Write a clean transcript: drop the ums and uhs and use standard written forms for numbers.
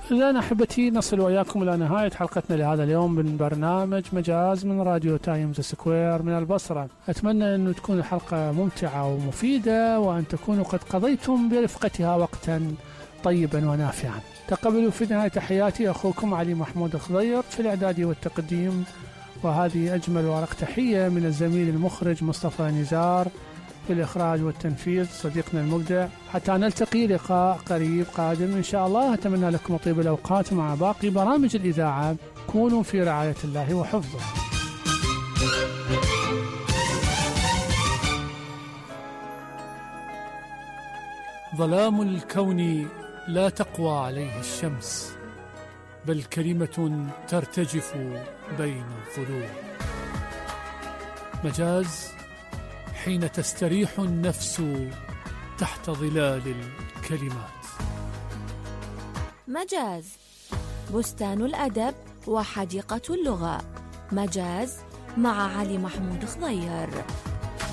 إذا أحبتي نصل وإياكم إلى نهاية حلقتنا لهذا اليوم من برنامج مجاز من راديو تايمز سكوير من البصرة. أتمنى أن تكون الحلقة ممتعة ومفيدة، وأن تكونوا قد قضيتم برفقتها وقتا طيبا ونافعا. تقبلوا في نهاية تحياتي أخوكم علي محمود الخضير في الإعداد والتقديم، وهذه أجمل ورق تحية من الزميل المخرج مصطفى نزار في الإخراج والتنفيذ صديقنا المبدع. حتى نلتقي لقاء قريب قادم إن شاء الله. أتمنى لكم طيب الأوقات مع باقي برامج الإذاعة. كونوا في رعاية الله وحفظه. ظلام الكون لا تقوى عليه الشمس، بل كلمة ترتجف بين الظلوم. مجاز حين تستريح النفس تحت ظلال الكلمات. مجاز بستان الأدب وحديقة اللغة. مجاز مع علي محمود خضير.